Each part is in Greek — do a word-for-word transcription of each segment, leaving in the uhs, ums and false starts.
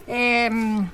Ε,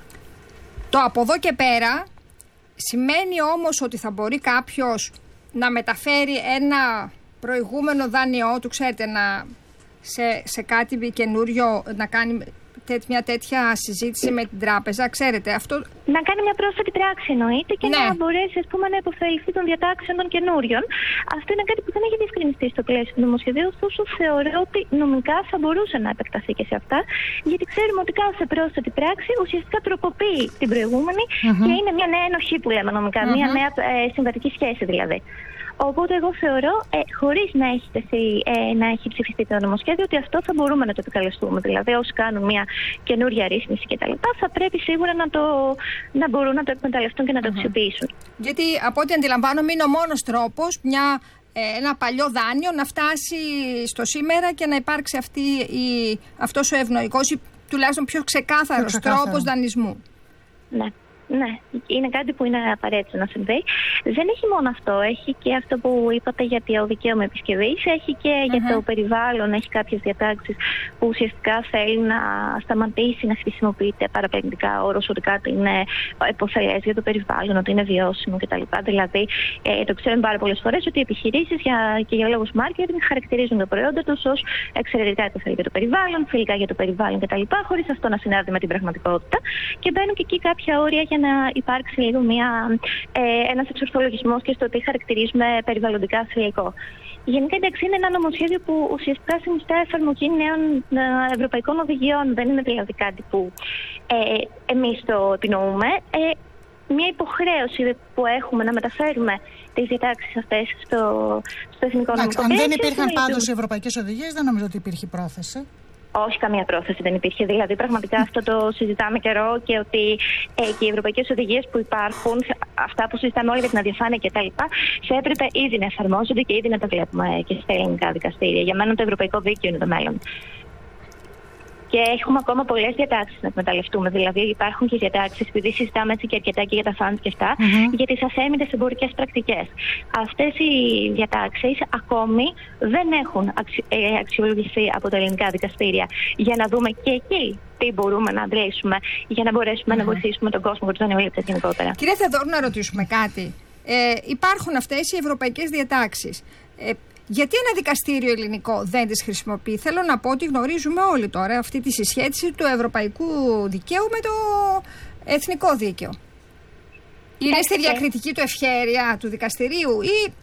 το από εδώ και πέρα σημαίνει όμως ότι θα μπορεί κάποιος να μεταφέρει ένα προηγούμενο δάνειό του, ξέρετε, να, σε, σε κάτι καινούριο, να κάνει μια τέτοια συζήτηση με την τράπεζα, ξέρετε αυτό. Να κάνει μια πρόσθετη πράξη εννοείται και ναι. να μπορέσει, ας πούμε, να υποφεληθεί των διατάξεων των καινούριων. Αυτό είναι κάτι που δεν έχει διευκρινιστεί στο πλαίσιο του νομοσχεδίου, ωστόσο θεωρώ ότι νομικά θα μπορούσε να επεκταθεί και σε αυτά, γιατί ξέρουμε ότι κάθε πρόσθετη πράξη ουσιαστικά τροποποιεί την προηγούμενη uh-huh. και είναι μια νέα ενοχή που λέμε νομικά, uh-huh. μια νέα ε, συμβατική σχέση δηλαδή. Οπότε εγώ θεωρώ, ε, χωρίς να έχει, τεθεί, ε, να έχει ψηφιστεί το νομοσχέδιο, ότι αυτό θα μπορούμε να το επικαλεστούμε. Δηλαδή, όσοι κάνουν μια καινούρια ρύθμιση κτλ., θα πρέπει σίγουρα να, το, να μπορούν να το εκμεταλλευτούν και να το uh-huh. αξιοποιήσουν. Γιατί από ό,τι αντιλαμβάνομαι, είναι ο μόνος τρόπος μια, ε, ένα παλιό δάνειο να φτάσει στο σήμερα και να υπάρξει αυτή η, αυτός ο ευνοϊκός ή τουλάχιστον πιο ξεκάθαρος τρόπος δανεισμού. Ναι. Ναι, είναι κάτι που είναι απαραίτητο να συμβεί. Δεν έχει μόνο αυτό. Έχει και αυτό που είπατε για το δικαίωμα επισκευής. Έχει και uh-huh. για το περιβάλλον. Έχει κάποιες διατάξεις που ουσιαστικά θέλει να σταματήσει να χρησιμοποιείται παραπλανητικά όρος ότι κάτι είναι υποφελές για το περιβάλλον, ότι είναι βιώσιμο κτλ. Δηλαδή, ε, το ξέρουμε πάρα πολλές φορές ότι οι επιχειρήσεις για, και για λόγους marketing χαρακτηρίζουν τα προϊόντα τους ως εξαιρετικά υποφελή για το περιβάλλον, φιλικά για το περιβάλλον κτλ. Χωρίς αυτό να συνάδει με την πραγματικότητα. Και μπαίνουν και εκεί κάποια όρια για να υπάρξει λίγο μια, ε, ένας εξορθολογισμός και στο τι χαρακτηρίζουμε περιβαλλοντικά φιλικό. Γενικά, εντάξει, είναι ένα νομοσχέδιο που ουσιαστικά συνιστά εφαρμογή νέων ε, ευρωπαϊκών οδηγιών. Δεν είναι δηλαδή κάτι που ε, εμείς το επινοούμε. Ε, μια υποχρέωση που έχουμε να μεταφέρουμε τις διατάξεις αυτές στο, στο εθνικό νομικό πλαίσιο. Αν δεν υπήρχαν πάντως οι ευρωπαϊκές οδηγίες, δεν νομίζω ότι υπήρχε πρόθεση. Όχι, καμία πρόθεση δεν υπήρχε. Δηλαδή, πραγματικά αυτό το συζητάμε καιρό και ότι ε, και οι ευρωπαϊκές οδηγίες που υπάρχουν, αυτά που συζητάμε όλοι για την αδιαφάνεια κτλ., θα έπρεπε ήδη να εφαρμόζονται και ήδη να τα βλέπουμε και στα ελληνικά δικαστήρια. Για μένα το ευρωπαϊκό δίκαιο είναι το μέλλον. Και έχουμε ακόμα πολλές διατάξεις να εκμεταλλευτούμε. Δηλαδή, υπάρχουν και διατάξεις, επειδή συζητάμε έτσι και αρκετά και για τα φαντ και αυτά, mm-hmm. για τις αθέμητες εμπορικές πρακτικές. Αυτές οι διατάξεις ακόμη δεν έχουν αξι... ε, αξιολογηθεί από τα ελληνικά δικαστήρια. Για να δούμε και εκεί τι μπορούμε να αντλήσουμε, για να μπορέσουμε mm-hmm. να βοηθήσουμε τον κόσμο και τους δανειολήπτες γενικότερα. Κυρία Θεοδόρου, να ρωτήσουμε κάτι. Ε, υπάρχουν αυτές οι ευρωπαϊκές διατάξεις. Ε, Γιατί ένα δικαστήριο ελληνικό δεν τις χρησιμοποιεί? Θέλω να πω ότι γνωρίζουμε όλοι τώρα αυτή τη συσχέτιση του ευρωπαϊκού δικαίου με το εθνικό δίκαιο. Είναι στη διακριτική του ευχέρεια του δικαστηρίου ή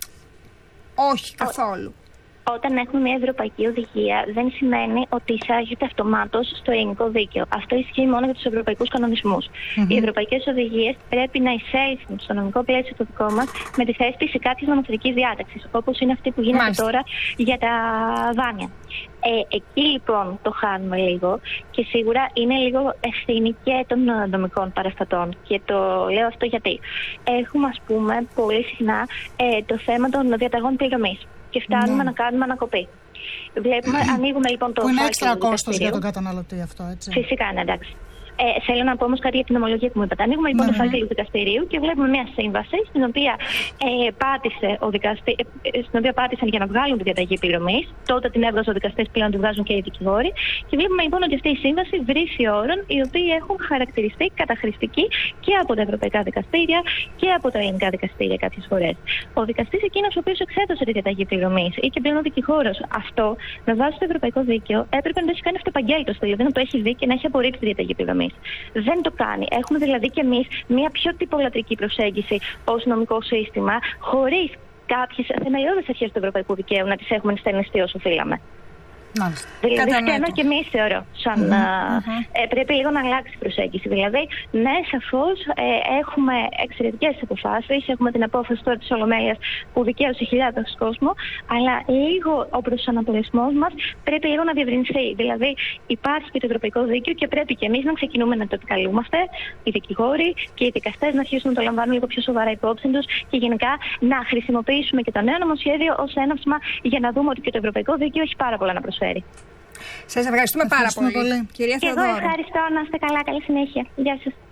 όχι καθόλου? Όταν έχουμε μια ευρωπαϊκή οδηγία, δεν σημαίνει ότι εισάγεται αυτομάτως στο ελληνικό δίκαιο. Αυτό ισχύει μόνο για τους ευρωπαϊκούς κανονισμούς. Mm-hmm. Οι ευρωπαϊκές οδηγίες πρέπει να εισέλθουν στο νομικό πλαίσιο το δικό μας με τη θέσπιση κάποιης νομοθετικής διάταξης, όπως είναι αυτή που γίνεται Μάλιστα. τώρα για τα δάνεια. Ε, εκεί λοιπόν το χάνουμε λίγο και σίγουρα είναι λίγο ευθύνη και των νομικών παραστατών. Και το λέω αυτό γιατί έχουμε, ας πούμε, πολύ συχνά ε, το θέμα των διαταγών πληρωμής. Και φτάνουμε ναι. να κάνουμε ανακοπή. Βλέπουμε, ανοίγουμε λοιπόν το. Που είναι έξτρα κόστος για τον καταναλωτή αυτό, έτσι. Φυσικά, ναι, εντάξει. Ε, θέλω να πω όμως κάτι για την ομολογία που μου είπατε. Ανοίγουμε λοιπόν ναι, το φάκελο του δικαστηρίου και βλέπουμε μια σύμβαση στην οποία, ε, πάτησε ο δικαστή, ε, στην οποία πάτησαν για να βγάλουν τη διαταγή πληρωμής. Τότε την έβγαζε ο δικαστής, πλέον τη βγάζουν και οι δικηγόροι. Και βλέπουμε λοιπόν ότι αυτή η σύμβαση βρύσει όρων οι οποίοι έχουν χαρακτηριστεί καταχρηστικοί και από τα ευρωπαϊκά δικαστήρια και από τα ελληνικά δικαστήρια κάποιες φορές. Ο δικαστής εκείνος ο οποίος εξέδωσε τη διαταγή πληρωμής ή και πλέον ο δικηγόρος, αυτό με βάση το ευρωπαϊκό δίκαιο έπρεπε να το έχει κάνει αυτοπαγγέλτος, δηλαδή να το έχει δει και να έχει απορρίψει τη διαταγή πληρωμής. Δεν το κάνει. Έχουμε δηλαδή και εμείς μια πιο τυπολατρική προσέγγιση ως νομικό σύστημα, χωρίς κάποιες θεμελιώδεις αρχές του ευρωπαϊκού δικαίου να τις έχουμε στενιστεί όσο οφείλαμε. Μάλιστα. Δηλαδή, φταίνω και εμείς θεωρώ. Σαν, mm-hmm. ε, πρέπει λίγο να αλλάξει η προσέγγιση. Δηλαδή, ναι, σαφώς ε, έχουμε εξαιρετικές αποφάσεις. Έχουμε την απόφαση τώρα της Ολομέλειας που δικαίωσε χιλιάδες κόσμο. Αλλά λίγο ο προσανατολισμός μας πρέπει λίγο να διευρυνθεί. Δηλαδή, υπάρχει και το ευρωπαϊκό δίκαιο και πρέπει και εμείς να ξεκινούμε να το επικαλούμαστε. Οι δικηγόροι και οι δικαστές να αρχίσουν να το λαμβάνουν λίγο πιο σοβαρά υπόψη τους και γενικά να χρησιμοποιήσουμε και το νέο νομοσχέδιο ως έναυσμα για να δούμε ότι και το ευρωπαϊκό δίκαιο έχει πάρα πολλά να προσφέρει. Σας ευχαριστούμε πάρα πολύ, πολύ. Κυρία Θεοδόρου. Και εγώ ευχαριστώ, να είστε καλά, καλή συνέχεια. Γεια σας.